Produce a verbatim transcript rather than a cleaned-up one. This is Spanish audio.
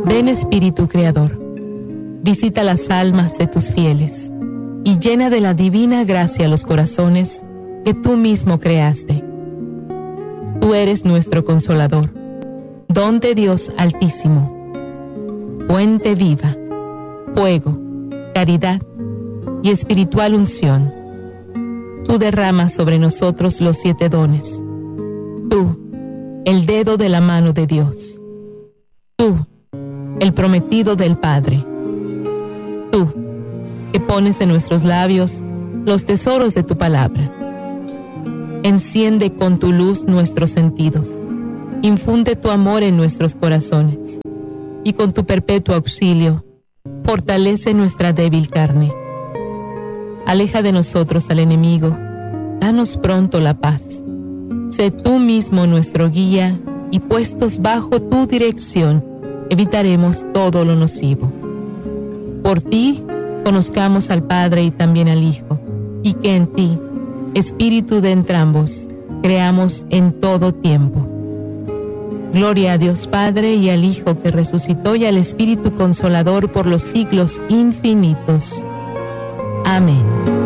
Ven Espíritu Creador, visita las almas de tus fieles y llena de la divina gracia los corazones que tú mismo creaste. Tú eres nuestro Consolador, don de Dios Altísimo, fuente viva, fuego, caridad y espiritual unción. Tú derramas sobre nosotros los siete dones. Tú, el dedo de la mano de Dios. Tú, el prometido del Padre. Tú, que pones en nuestros labios los tesoros de tu palabra. Enciende con tu luz nuestros sentidos. Infunde tu amor en nuestros corazones. Y con tu perpetuo auxilio, fortalece nuestra débil carne. Aleja de nosotros al enemigo. Danos pronto la paz. Sé tú mismo nuestro guía y puestos bajo tu dirección, evitaremos todo lo nocivo. Por ti, conozcamos al Padre y también al Hijo, y que en ti, Espíritu de entrambos, creamos en todo tiempo. Gloria a Dios Padre y al Hijo que resucitó y al Espíritu Consolador por los siglos infinitos. Amén.